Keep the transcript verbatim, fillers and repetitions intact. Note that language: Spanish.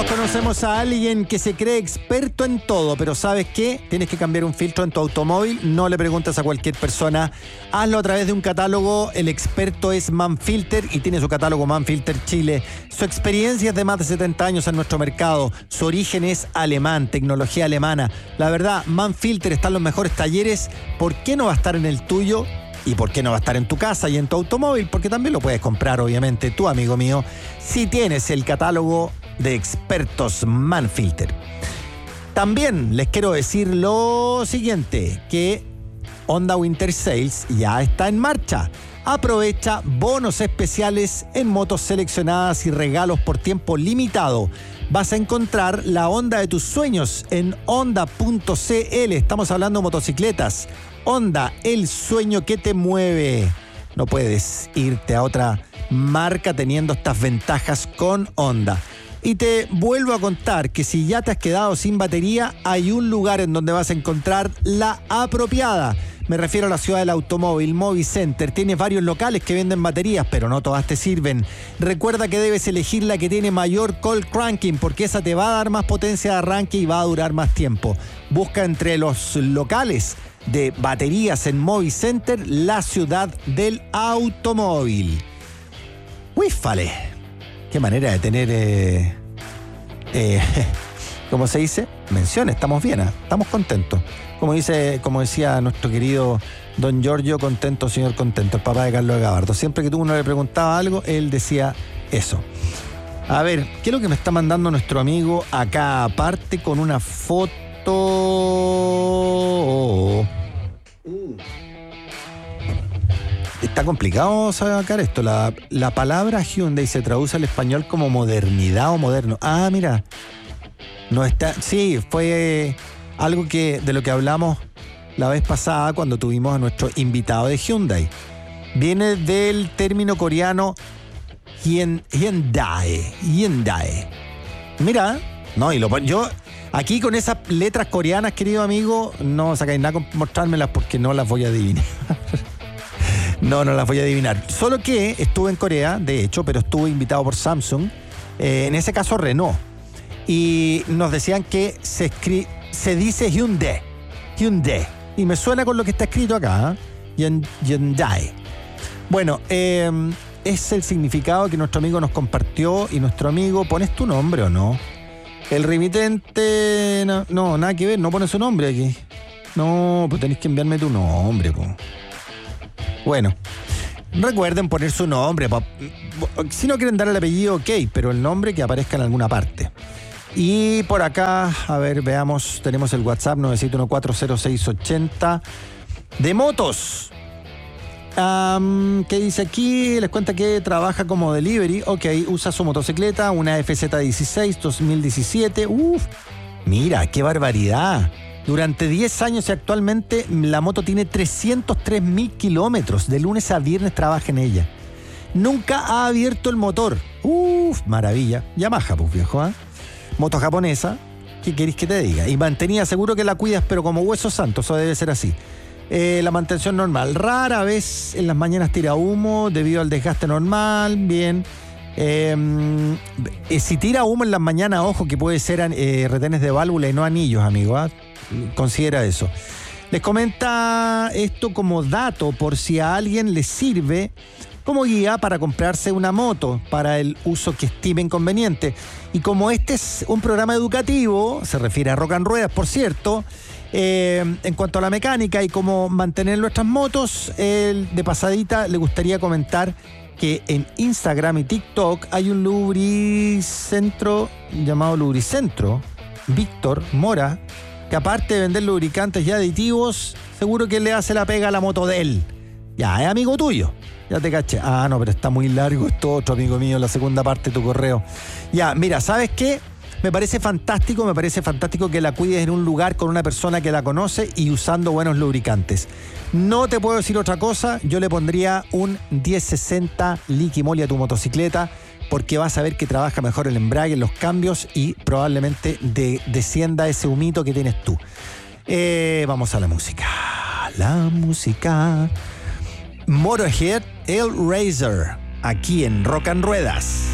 Todos conocemos a alguien que se cree experto en todo, pero ¿sabes qué? Tienes que cambiar un filtro en tu automóvil, no le preguntas a cualquier persona, hazlo a través de un catálogo. El experto es Manfilter y tiene su catálogo Manfilter Chile. Su experiencia es de más de setenta años en nuestro mercado, su origen es alemán, tecnología alemana. La verdad, Manfilter está en los mejores talleres. ¿Por qué no va a estar en el tuyo? ¿Y por qué no va a estar en tu casa y en tu automóvil? Porque también lo puedes comprar, obviamente, tú, amigo mío, si tienes el catálogo de expertos Manfilter. También les quiero decir lo siguiente, que Honda Winter Sales ya está en marcha. Aprovecha bonos especiales en motos seleccionadas y regalos por tiempo limitado. Vas a encontrar la Honda de tus sueños en honda punto c l. Estamos hablando de motocicletas. Honda, el sueño que te mueve. No puedes irte a otra marca teniendo estas ventajas con Honda. Y te vuelvo a contar que si ya te has quedado sin batería, hay un lugar en donde vas a encontrar la apropiada. Me refiero a la ciudad del automóvil, Movicenter. Tienes varios locales que venden baterías, pero no todas te sirven. Recuerda que debes elegir la que tiene mayor cold cranking, porque esa te va a dar más potencia de arranque y va a durar más tiempo. Busca entre los locales de baterías en Movicenter, la ciudad del automóvil. ¡Uífale! Qué manera de tener, eh, eh, ¿cómo se dice? Mención, estamos bien, ¿eh? Estamos contentos. Como dice, como decía nuestro querido don Giorgio, contento, señor contento, el papá de Carlos de Gabardo. Siempre que tú uno le preguntaba algo, él decía eso. A ver, ¿qué es lo que me está mandando nuestro amigo acá? Aparte con una foto... Está complicado sacar esto. La, la palabra Hyundai se traduce al español como modernidad o moderno. Ah, mira. No está. Sí, fue algo que de lo que hablamos la vez pasada cuando tuvimos a nuestro invitado de Hyundai. Viene del término coreano Hyundai. Hyundai. Mira, no, y lo yo aquí con esas letras coreanas, querido amigo, no sacáis nada con mostrármelas porque no las voy a adivinar. No, no las voy a adivinar. Solo que estuve en Corea, de hecho, pero estuve invitado por Samsung, eh, en ese caso Renault. Y nos decían que se, escri- se dice Hyundai. Hyundai. Y me suena con lo que está escrito acá, ¿eh? Hyundai. Bueno, eh, es el significado que nuestro amigo nos compartió. Y nuestro amigo, ¿pones tu nombre o no? El remitente, no, no nada que ver, no pones su nombre aquí. No, pues tenés que enviarme tu nombre, pues. Bueno, recuerden poner su nombre. Si no quieren dar el apellido, ok, pero el nombre que aparezca en alguna parte. Y por acá, a ver, veamos, tenemos el WhatsApp nueve siete uno cuatro cero seis ocho cero de motos. Um, ¿Qué dice aquí? Les cuenta que trabaja como delivery. Ok, usa su motocicleta, una F Z dieciséis dos mil diecisiete. Uf, mira, qué barbaridad. Durante diez años y actualmente la moto tiene trescientos tres mil kilómetros. De lunes a viernes trabaja en ella. Nunca ha abierto el motor. Uf, maravilla. Yamaha, pues viejo, ¿eh? Moto japonesa. ¿Qué queréis que te diga? Y mantenida, seguro que la cuidas, pero como hueso santo, eso debe ser así. Eh, la mantención normal. Rara vez en las mañanas tira humo debido al desgaste normal. Bien. Eh, eh, si tira humo en las mañanas, ojo que puede ser eh, retenes de válvula y no anillos, amigo, ¿eh? Considera eso. Les comenta esto como dato por si a alguien le sirve como guía para comprarse una moto para el uso que estimen conveniente. Y como este es un programa educativo, se refiere a Rock and Ruedas, por cierto, eh, en cuanto a la mecánica y cómo mantener nuestras motos, eh, de pasadita le gustaría comentar que en Instagram y TikTok hay un lubricentro llamado Lubricentro Víctor Mora, que aparte de vender lubricantes y aditivos, seguro que le hace la pega a la moto de él. Ya, es amigo tuyo. Ya te caché. Ah, no, pero está muy largo esto otro, amigo mío, la segunda parte de tu correo. Ya, mira, ¿sabes qué? Me parece fantástico, me parece fantástico que la cuides en un lugar con una persona que la conoce y usando buenos lubricantes. No te puedo decir otra cosa, yo le pondría un diez sesenta Liqui Moly a tu motocicleta, porque vas a ver que trabaja mejor el embrague, los cambios y probablemente de, descienda ese humito que tienes tú. Eh, vamos a la música. La música. Motorhead, El Razor, aquí en Rock and Ruedas.